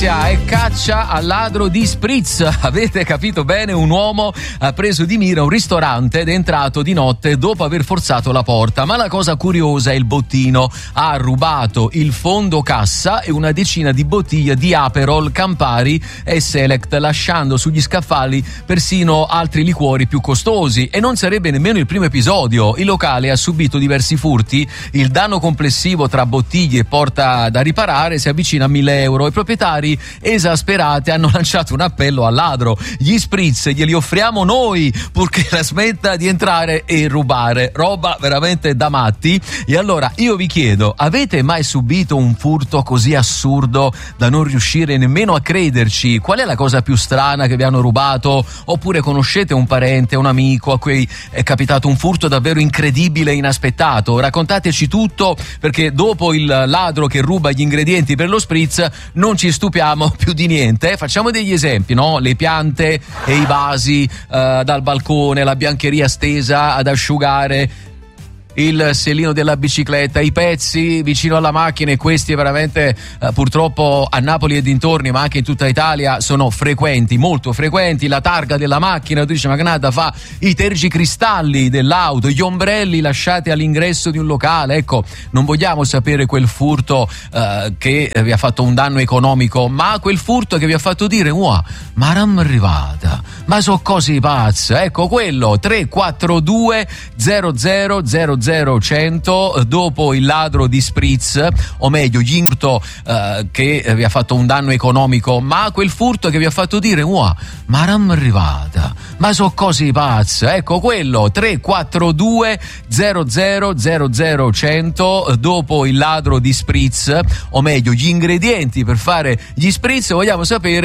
E caccia al ladro di spritz. Avete capito bene? Un uomo ha preso di mira un ristorante ed è entrato di notte dopo aver forzato la porta. Ma la cosa curiosa è il bottino. Ha rubato il fondo cassa e una decina di bottiglie di Aperol, Campari e Select, lasciando sugli scaffali persino altri liquori più costosi. E non sarebbe nemmeno il primo episodio. Il locale ha subito diversi furti. Il danno complessivo tra bottiglie e porta da riparare si avvicina a 1.000 euro. I proprietari esasperati hanno lanciato un appello al ladro: gli spritz glieli offriamo noi purché la smetta di entrare e rubare. Roba veramente da matti. E allora io vi chiedo: avete mai subito un furto così assurdo da non riuscire nemmeno a crederci? Qual è la cosa più strana che vi hanno rubato? Oppure conoscete un parente, un amico a cui è capitato un furto davvero incredibile e inaspettato? Raccontateci tutto, perché dopo il ladro che ruba gli ingredienti per lo spritz non ci stupiamo più di niente. Facciamo degli esempi, no? Le piante e i vasi dal balcone, la biancheria stesa ad asciugare, il sellino della bicicletta, i pezzi vicino alla macchina, e questi veramente purtroppo a Napoli e dintorni, ma anche in tutta Italia, sono frequenti, molto frequenti. La targa della macchina, tu dici: ma che nata fa? I tergicristalli dell'auto, gli ombrelli lasciati all'ingresso di un locale. Ecco, non vogliamo sapere quel furto che vi ha fatto un danno economico, ma quel furto che vi ha fatto dire: wow, ma non mi è arrivata, ma so cose pazze. Ecco, quello 342 00 100 dopo il ladro di spritz, o meglio gli furto che vi ha fatto un danno economico, ma quel furto che vi ha fatto dire: wow, ma non mi è arrivata, ma so cose pazze. Ecco, quello 342 00 100 dopo il ladro di spritz, o meglio gli ingredienti per fare gli spritz. Vogliamo sapere